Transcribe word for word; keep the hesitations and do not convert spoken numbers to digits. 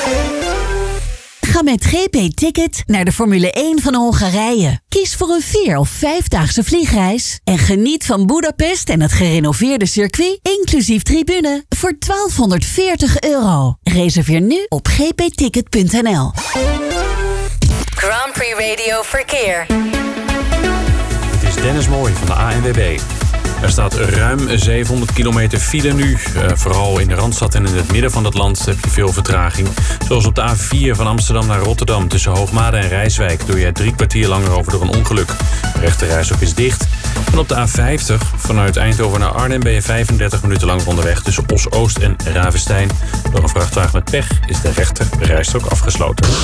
Ga met G P Ticket naar de Formule één van Hongarije. Kies voor een vier- of vijfdaagse vliegreis en geniet van Budapest en het gerenoveerde circuit, inclusief tribune, voor twaalfhonderdveertig euro. Reserveer nu op g p ticket punt n l. Grand Prix Radio Verkeer. Het is Dennis Mooij van de A N W B. Er staat ruim zevenhonderd kilometer file nu. Uh, vooral in de Randstad en in het midden van het land heb je veel vertraging. Zoals op de A vier van Amsterdam naar Rotterdam. Tussen Hoogmade en Rijswijk doe je drie kwartier langer over door een ongeluk. De rechterrijstrook is dicht. En op de A vijftig vanuit Eindhoven naar Arnhem ben je vijfendertig minuten lang onderweg. Tussen Os-Oost en Ravestein. Door een vrachtwagen met pech is de rechterrijstrook afgesloten.